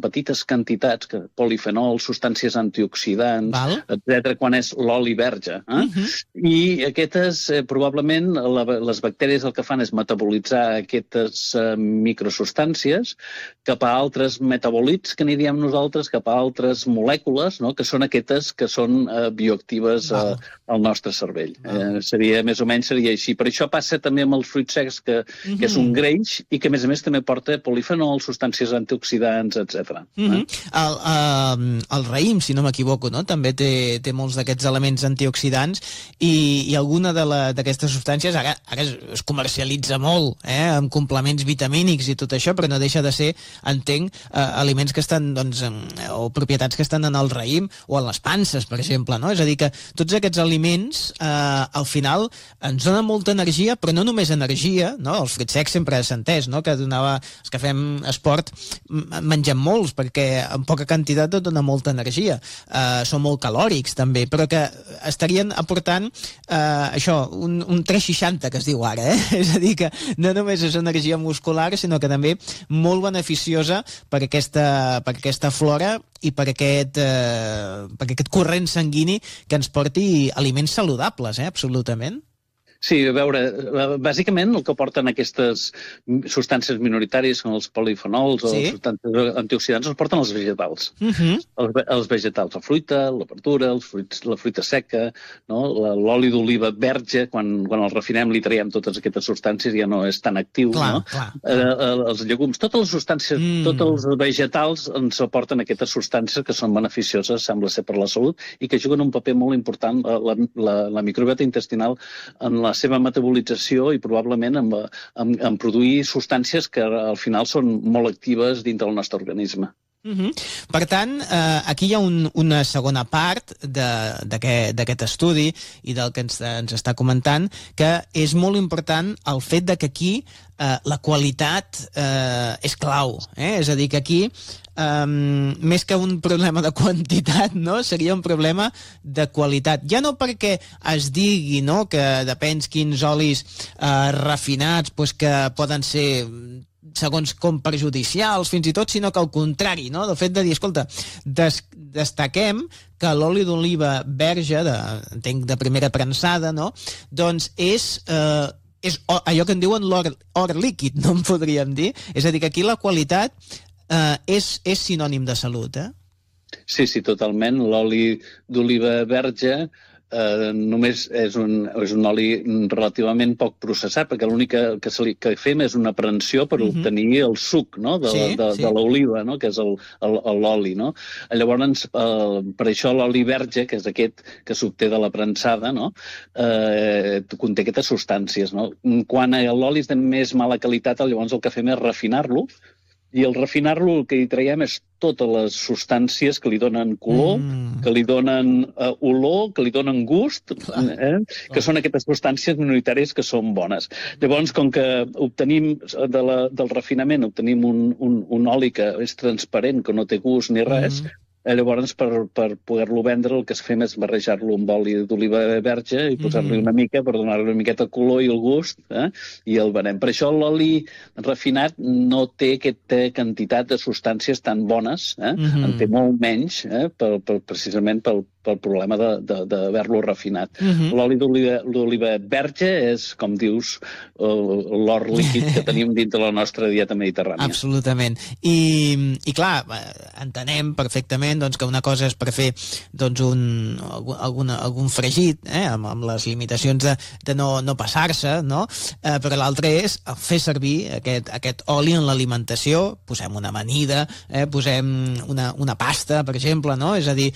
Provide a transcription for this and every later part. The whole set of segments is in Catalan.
petites quantitats, polifenols, substàncies antioxidants, etc., quan és l'oli verge. I aquestes, probablement, les bactèries el que fan és metabolitzar aquestes microsubstàncies cap a altres metabolits, que n'hi diem nosaltres, cap a altres molècules, no?, que són aquestes que són bioactives al nostre cervell. Més o menys seria així. Per això passa també amb els fruits secs, que és un greix i que, a més també porta polifenols, substàncies antioxidants, etc. El raïm, si no m'equivoco, no?, també té molts d'aquests elements antioxidants i alguna d'aquestes substàncies ara es comercialitza molt, amb complements vitamínics i tot això, però no deixa de ser, entenc, aliments que estan, doncs, o propietats que estan en el raïm o en les panses, per exemple, no? És a dir, que tots aquests aliments, al final, ens donen molta energia, però no només energia, no? Els fruits secs sempre s'ha entès, no?, que donava... Els que fem esport mengem molts, perquè en poca quantitat et dona molta energia. Són molt calòrics, també, però que estarien aportant això, un 360, que es diu ara, És a dir, que no només és energia muscular, sinó que també molt beneficiosa per aquesta flora i per aquest corrent sanguini que ens porti aliments saludables, absolutament. Sí, a veure, bàsicament el que porten aquestes substàncies minoritàries, com els polifenols o les substàncies antioxidants, els porten els vegetals. Els vegetals, la fruita, la verdura, la fruita seca, no? L'oli d'oliva verge, quan el refinem li traiem totes aquestes substàncies, ja no és tan actiu. Els llegums, totes les substàncies, tots els vegetals ens aporten aquestes substàncies que són beneficioses, sembla ser, per la salut, i que juguen un paper molt important, la microbiota intestinal, en la seva metabolització i probablement en produir substàncies que al final són molt actives dintre del nostre organisme. Per tant, aquí hi ha una segona part d'aquest estudi i del que ens està comentant, que és molt important el fet de que aquí la qualitat és clau. És a dir, que aquí, més que un problema de quantitat, no? Seria un problema de qualitat. Ja no perquè es digui, no?, que depèn quins olis refinats que poden ser segons com perjudicials, fins i tot, sinó que al contrari, no?, del fet de dir, escolta, destaquem que l'oli d'oliva verge, entenc, de primera premsada, no?, doncs és allò que en diuen l'or líquid, no en podríem dir. És a dir, que aquí la qualitat és sinònim de salut, Sí, totalment. L'oli d'oliva verge només és un oli relativament poc processat, perquè l'únic que fem és una prensió per obtenir el suc, no?, de l'oliva, no?, que és l'oli, no? Llavors, per això l'oli verge, que és aquest que s'obté de la premsada, no?, conté aquestes substàncies, no? Quan l'oli és de més mala qualitat, llavors el que fem és refinar-lo, i al refinar-lo el que hi traiem és totes les substàncies que li donen color, que li donen olor, que li donen gust, que són aquestes substàncies minoritàries que són bones. Llavors, com que obtenim del refinament, obtenim un oli que és transparent, que no té gust ni res, llavors, per poder-lo vendre, el que fem és barrejar-lo amb oli d'oliva verge i posar-li una mica per donar-li una miqueta color i el gust, i el venem. Per això l'oli refinat no té aquesta quantitat de substàncies tan bones, en té molt menys, precisament pel problema d'haver-lo refinat. L'oli d'oliva verge és, com dius, l'or líquid que tenim dins de la nostra dieta mediterrània. Absolutament. I clar, entenem perfectament que una cosa és per fer algun fregit, amb les limitacions de no passar-se, no? Però l'altre és fer servir aquest oli en l'alimentació, posem una amanida, posem una pasta, per exemple, no? És a dir,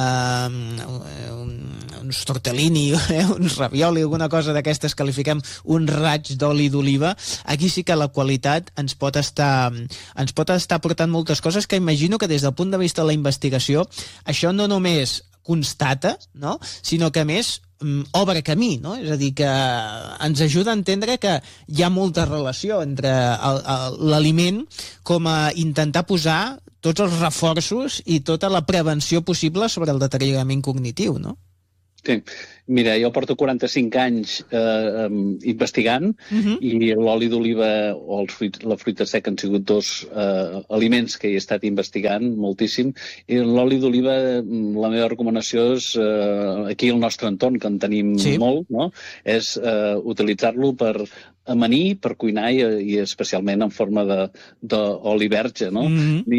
uns tortellini, uns ravioli, alguna cosa d'aquestes que li fiquem un raig d'oli d'oliva. Aquí sí que la qualitat ens pot estar portant moltes coses que imagino que des del punt de vista de la investigació això no només constata, no?, sinó que a més obre camí, no? És a dir, que ens ajuda a entendre que hi ha molta relació entre l'aliment com a intentar posar tots els reforços i tota la prevenció possible sobre el deteriorament cognitiu, no? Sí, Mira, jo porto 45 anys investigant i l'oli d'oliva o la fruita seca han sigut dos aliments que he estat investigant moltíssim. I l'oli d'oliva, la meva recomanació és, aquí al nostre entorn, que en tenim molt, no? És utilitzar-lo per amanir, per cuinar i especialment en forma d'oli verge, no?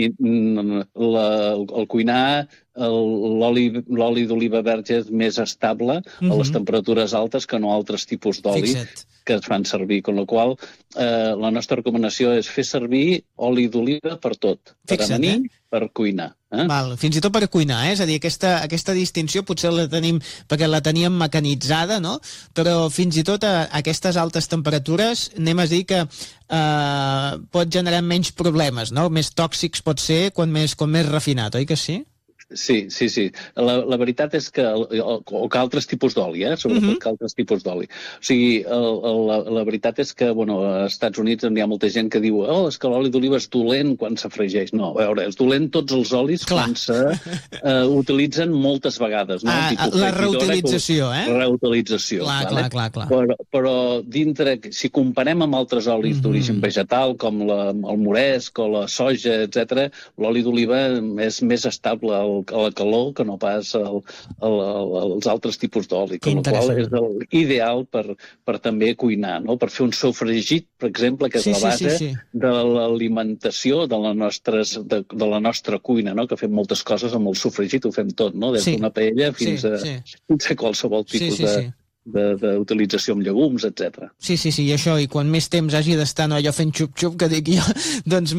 El cuinar, l'oli d'oliva verge és més estable a les temperatures altes que no altres tipus d'oli que es fan servir, amb la qual la nostra recomanació és fer servir oli d'oliva per tot, per amanir, per cuinar. Val, fins i tot per cuinar, és a dir, aquesta distinció potser la tenim perquè la teníem mecanitzada, no? Però fins i tot a aquestes altes temperatures anem a dir que pot generar menys problemes, no? Més tòxics pot ser quan més refinat, oi que sí? Sí. La veritat és que que altres tipus d'oli, sobretot que altres tipus d'oli. O sigui, la veritat és que, als Estats Units hi ha molta gent que diu és que l'oli d'oliva és dolent quan s'afregeix. No, a veure, és dolent tots els olis quan s'utilitzen moltes vegades. No? La reutilització, Reutilització. Clar. Però dintre, si comparem amb altres olis d'origen vegetal, com el moresc o la soja, etc., l'oli d'oliva és més estable a la calor que no pas als altres tipus d'oli, amb la qual és ideal per també cuinar, no? Per fer un sofregit, per exemple, que és la base de l'alimentació de la nostra cuina, no? Que fem moltes coses amb el sofregit, ho fem tot, no? Des d'una paella fins a qualsevol tipus d'utilització amb llegums, etc. Sí, i això, i quan més temps hagi d'estar allò fent xup-xup, que dic jo, doncs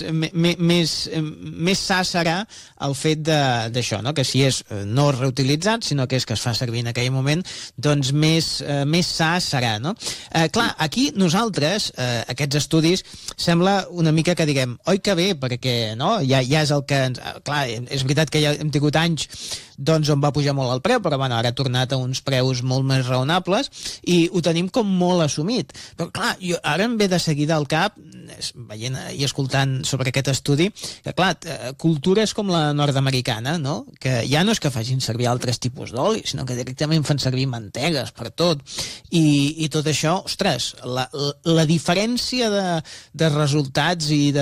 més sa serà el fet d'això, no? Que si és no reutilitzat, sinó que és que es fa servir en aquell moment, doncs més sa serà, no? Clar, aquí nosaltres, aquests estudis, sembla una mica que diguem, oi que bé, perquè no? Ja és el que... Clar, és veritat que ja hem tingut anys doncs on va pujar molt el preu, però ara ha tornat a uns preus molt més raonables i ho tenim com molt assumit. Però clar, ara em ve de seguida al cap, veient i escoltant sobre aquest estudi, que clar, cultures com la nord-americana, no? Que ja no és que facin servir altres tipus d'oli, sinó que directament fan servir mantegues per tot. I tot això, ostres, la diferència de resultats i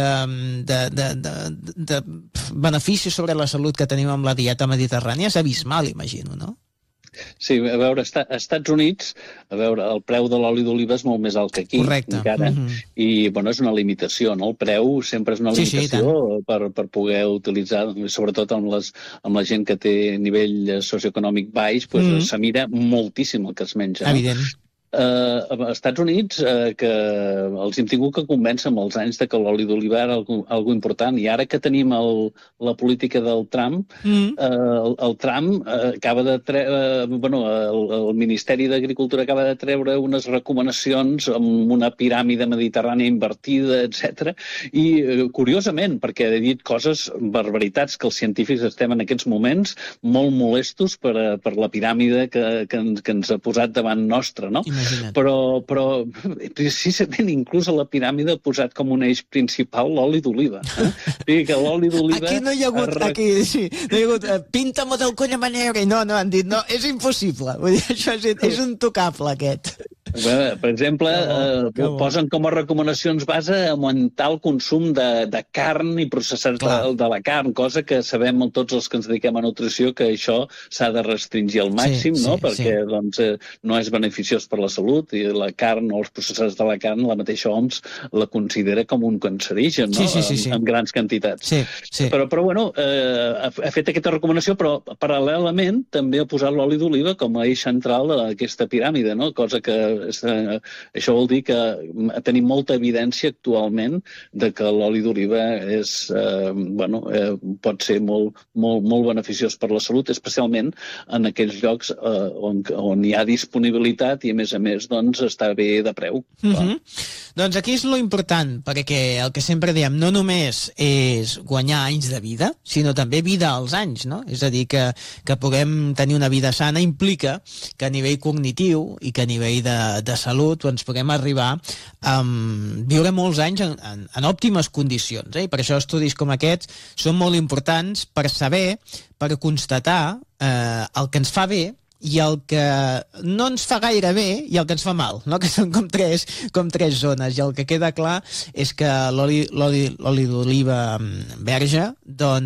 de beneficis sobre la salut que tenim amb la dieta mediterrània és abismal, imagino, no? Sí, a veure, als Estats Units, el preu de l'oli d'oliva és molt més alt que aquí. Correcte. Encara, i, és una limitació, no? El preu sempre és una limitació per poder utilitzar, sobretot amb la gent que té nivell socioeconòmic baix, se mira moltíssim el que es menja. Evident. Als Estats Units, que els hem tingut que convèncer amb els anys de que l'oli d'oliva era algo important, i ara que tenim la política del Trump, el Trump acaba de el Ministeri d'Agricultura acaba de treure unes recomanacions amb una piràmide mediterrània invertida, etc. I curiosament, perquè ha dit coses, barbaritats, que els científics estem en aquests moments molt molestos per la piràmide que ens ha posat davant nostre, no? Però precisament inclús a la piràmide ha posat com un eix principal l'oli d'oliva. Que l'oli d'oliva... Aquí no hi ha hagut, no hi ha hagut pinta-m'ho del conya manera, no, han dit, no, és impossible. Vull dir, això és intocable, aquest. Per exemple, posen com a recomanacions base augmentar el consum de carn i processats de la carn, cosa que sabem tots els que ens dediquem a nutrició que això s'ha de restringir al màxim, perquè no és beneficiós per la salut, i la carn o els processats de la carn, la mateixa OMS la considera com un cancerigen, en grans quantitats. Però ha fet aquesta recomanació, però paral·lelament també ha posat l'oli d'oliva com a eix central d'aquesta piràmide, cosa que això vol dir que tenim molta evidència actualment de que l'oli d'oliva pot ser molt beneficiós per la salut, especialment en aquells llocs on hi ha disponibilitat i, a més, està bé de preu. Doncs aquí és lo important, perquè el que sempre diem no només és guanyar anys de vida, sinó també vida als anys, no? És a dir, que puguem tenir una vida sana implica que a nivell cognitiu i que a nivell de salut ens puguem arribar a viure molts anys en òptimes condicions. I per això estudis com aquests són molt importants per saber, per constatar el que ens fa bé i el que no ens fa gaire bé i el que ens fa mal, no? Que són com tres zones, i el que queda clar és que l'oli d'oliva verge doncs